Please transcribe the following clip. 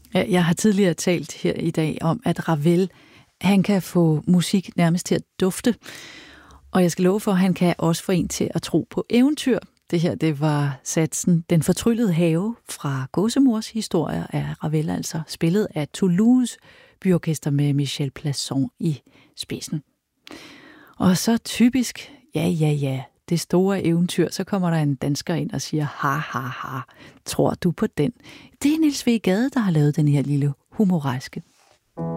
Jeg har tidligere talt her i dag om, at Ravel, han kan få musik nærmest til at dufte. Og jeg skal love for, at han kan også få en til at tro på eventyr. Det her, det var satsen Den fortryllede have fra Gåsemors historier af Ravel, altså spillet af Toulouse Byorkester med Michel Plasson i spidsen. Og så typisk, ja, det store eventyr, så kommer der en dansker ind og siger, ha, tror du på den? Det er Niels W. Gade, der har lavet den her lille humoreske